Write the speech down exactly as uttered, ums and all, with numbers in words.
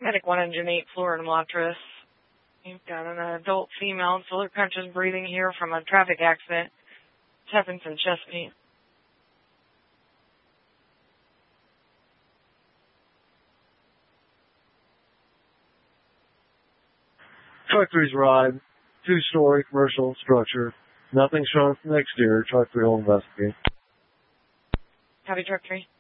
Medic one, engine eight, floor and mattress. You've got an adult female, solar conscious breathing here from a traffic accident. Chest and chest pain. Truck three's ride, two-story commercial structure. Nothing shown from the exterior. Truck three will investigate. Copy, truck three.